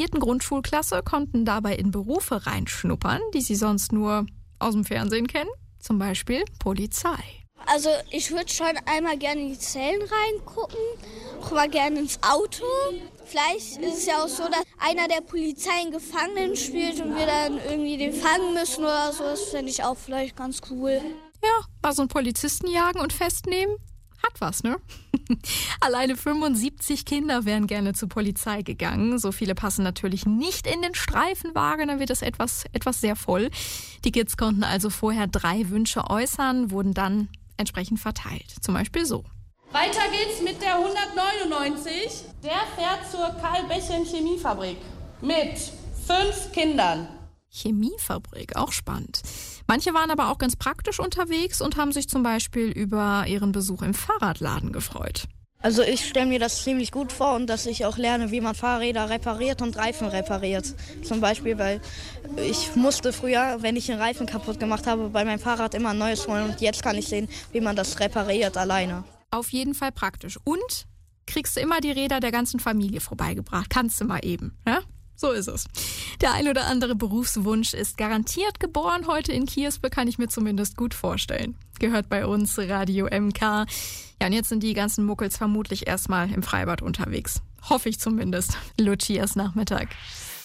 4. Grundschulklasse konnten dabei in Berufe reinschnuppern, die sie sonst nur aus dem Fernsehen kennen. Zum Beispiel Polizei. Also ich würde schon einmal gerne in die Zellen reingucken, auch mal gerne ins Auto. Vielleicht ist es ja auch so, dass einer der Polizei einen Gefangenen spielt und wir dann irgendwie den fangen müssen oder so. Das fände ich auch vielleicht ganz cool. Ja, mal so einen Polizisten jagen und festnehmen. Hat was, ne? Alleine 75 Kinder wären gerne zur Polizei gegangen. So viele passen natürlich nicht in den Streifenwagen, dann wird es etwas sehr voll. Die Kids konnten also vorher 3 Wünsche äußern, wurden dann entsprechend verteilt. Zum Beispiel so. Weiter geht's mit der 199. Der fährt zur Karl-Bechern-Chemiefabrik mit 5 Kindern. Chemiefabrik, auch spannend. Manche waren aber auch ganz praktisch unterwegs und haben sich zum Beispiel über ihren Besuch im Fahrradladen gefreut. Also ich stelle mir das ziemlich gut vor und dass ich auch lerne, wie man Fahrräder repariert und Reifen repariert. Zum Beispiel, weil ich musste früher, wenn ich einen Reifen kaputt gemacht habe, bei meinem Fahrrad immer ein neues holen und jetzt kann ich sehen, wie man das repariert alleine. Auf jeden Fall praktisch. Und kriegst du immer die Räder der ganzen Familie vorbeigebracht. Kannst du mal eben, ja? So ist es. Der ein oder andere Berufswunsch ist garantiert geboren heute in Kierspe, kann ich mir zumindest gut vorstellen. Gehört bei uns Radio MK. Ja, und jetzt sind die ganzen Muckels vermutlich erstmal im Freibad unterwegs. Hoffe ich zumindest. Lucias Nachmittag.